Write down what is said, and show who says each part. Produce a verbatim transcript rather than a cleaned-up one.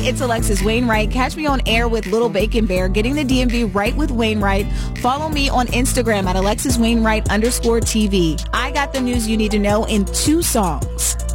Speaker 1: it's Alexis Wainwright. Catch me on air with Little Bacon Bear, getting the D M V right with Wainwright. Follow me on Instagram at Alexis Wainwright underscore T V. I got the news you need to know in two songs.